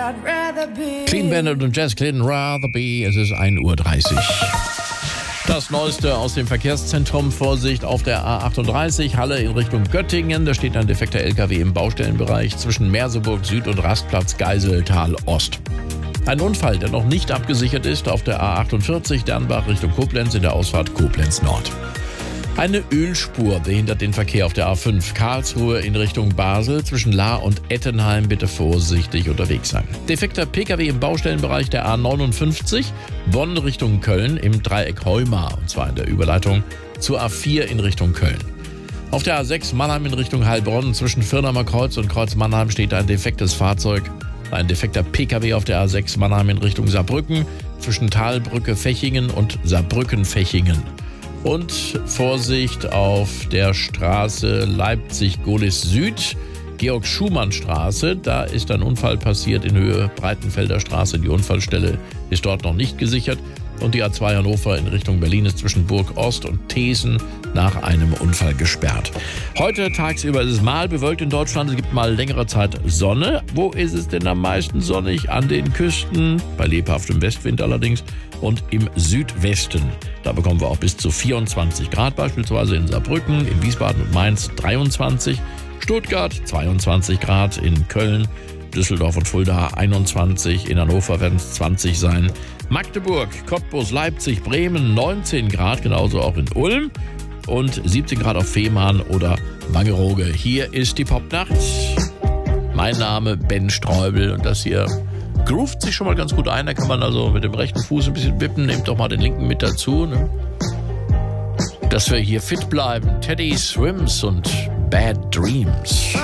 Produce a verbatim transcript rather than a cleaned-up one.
Clean Bandit und Jazz Clinton, Rather Be. Es ist ein Uhr dreißig. Das Neueste aus dem Verkehrszentrum. Vorsicht auf der A achtunddreißig, Halle in Richtung Göttingen. Da steht ein defekter L K W im Baustellenbereich zwischen Merseburg Süd und Rastplatz Geiseltal Ost. Ein Unfall, der noch nicht abgesichert ist, auf der A achtundvierzig, Dernbach Richtung Koblenz in der Ausfahrt Koblenz Nord. Eine Ölspur behindert den Verkehr auf der A fünf, Karlsruhe in Richtung Basel. Zwischen Lahr und Ettenheim bitte vorsichtig unterwegs sein. Defekter P K W im Baustellenbereich der A neunundfünfzig, Bonn Richtung Köln im Dreieck Heumar, und zwar in der Überleitung zur A vier in Richtung Köln. Auf der A sechs Mannheim in Richtung Heilbronn zwischen Firnamer Kreuz und Kreuz Mannheim steht ein defektes Fahrzeug. Ein defekter P K W auf der A sechs Mannheim in Richtung Saarbrücken zwischen Talbrücke Fechingen und Saarbrücken Fechingen. Und Vorsicht auf der Straße Leipzig-Gohlis Süd, Georg-Schumann-Straße. Da ist ein Unfall passiert in Höhe Breitenfelder Straße. Die Unfallstelle ist dort noch nicht gesichert. Und die A zwei Hannover in Richtung Berlin ist zwischen Burg Ost und Thesen nach einem Unfall gesperrt. Heute tagsüber ist es mal bewölkt in Deutschland. Es gibt mal längere Zeit Sonne. Wo ist es denn am meisten sonnig? An den Küsten, bei lebhaftem Westwind allerdings, und im Südwesten. Da bekommen wir auch bis zu vierundzwanzig Grad, beispielsweise in Saarbrücken, in Wiesbaden und Mainz dreiundzwanzig, Stuttgart zweiundzwanzig Grad, in Köln, Düsseldorf und Fulda einundzwanzig, in Hannover werden es zwanzig sein, Magdeburg, Cottbus, Leipzig, Bremen neunzehn Grad, genauso auch in Ulm, und siebzehn Grad auf Fehmarn oder Wangerooge. Hier ist die Popnacht. Mein Name Ben Streubel und das hier groovt sich schon mal ganz gut ein. Da kann man also mit dem rechten Fuß ein bisschen wippen. Nehmt doch mal den linken mit dazu, ne? Dass wir hier fit bleiben. Teddy Swims und Bad Dreams.